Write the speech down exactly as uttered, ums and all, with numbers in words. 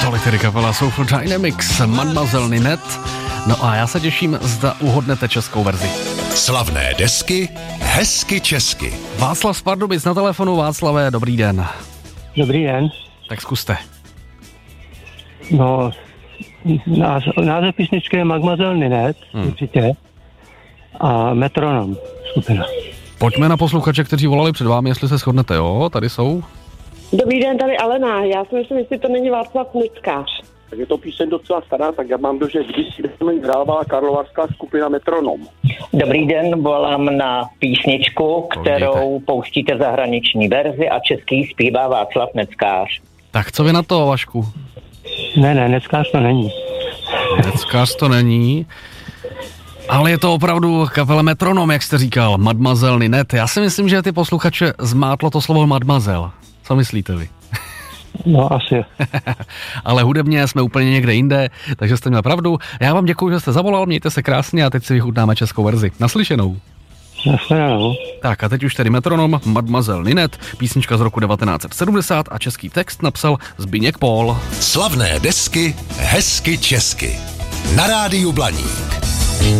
Tolik tedy kapela Soulful Dynamics, Mademoiselle Ninette. No a já se těším, zda uhodnete českou verzi. Slavné desky, hezky česky. Václav z Pardubic na telefonu. Václavé, dobrý den. Dobrý den. Tak zkuste. No, název písničky je Mademoiselle Ninette, hmm. určitě. A Metronom skupina. Pojďme na posluchače, kteří volali před vámi, jestli se shodnete, jo? Tady jsou. Dobrý den, tady Alena. Já si myslím, jestli to není Václav Nickář. Tak je to píseň docela stará, tak já mám do, že kdysi hrávala karlovarská skupina Metronom. Dobrý den, volám na písničku, kterou Povídejte. pouštíte zahraniční verzi a český zpívá Václav Neckář. Tak co vy na to, Vašku? Ne, ne, Neckář to není. Neckář to není. Ale je to opravdu kapela Metronom, jak jste říkal, Mademoiselle Ninette. Já si myslím, že ty posluchače zmátlo to slovo Mademoiselle. Co myslíte vy? No, asi. Ale hudebně jsme úplně někde jinde, takže jste měl pravdu. Já vám děkuji, že jste zavolal, mějte se krásně a teď si vychutnáme českou verzi. Naslyšenou. Naslyšenou. Tak a teď už tedy Metronom, Mademoiselle Ninette, písnička z roku devatenáct set sedmdesát a český text napsal Zbyněk Pól. Slavné desky, hezky česky. Na rádiu Blaník.